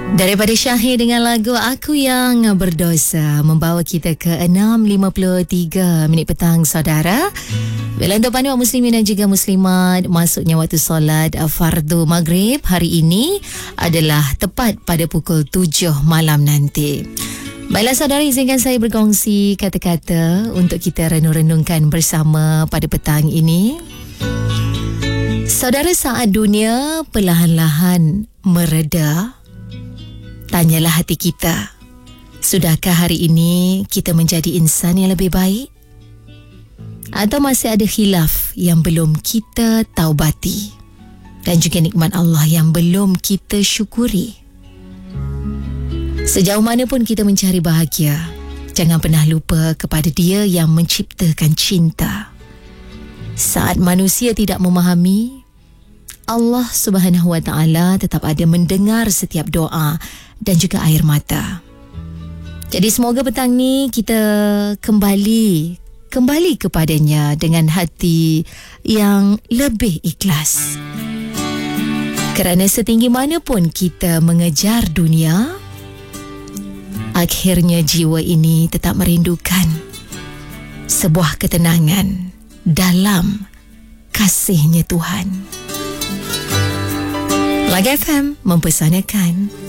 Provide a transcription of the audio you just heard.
Daripada Syahir dengan lagu Aku Yang Berdosa, membawa kita ke 6.53 minit petang, saudara. Bila untuk panduan muslimin dan juga muslimat, masuknya waktu solat fardu maghrib hari ini adalah tepat pada pukul 7 malam nanti. Baiklah saudara, izinkan saya berkongsi kata-kata untuk kita renung-renungkan bersama pada petang ini. Saudara, saat dunia perlahan-lahan mereda, tanyalah hati kita, sudahkah hari ini kita menjadi insan yang lebih baik? Atau masih ada khilaf yang belum kita taubati dan juga nikmat Allah yang belum kita syukuri? Sejauh mana pun kita mencari bahagia, jangan pernah lupa kepada Dia yang menciptakan cinta. Saat manusia tidak memahami, Allah Subhanahu Wa Taala tetap ada mendengar setiap doa dan juga air mata. Jadi semoga petang ni kita kembali kepadanya dengan hati yang lebih ikhlas. Kerana setinggi mana pun kita mengejar dunia, akhirnya jiwa ini tetap merindukan sebuah ketenangan dalam kasihnya Tuhan. Lag FM mempersanakan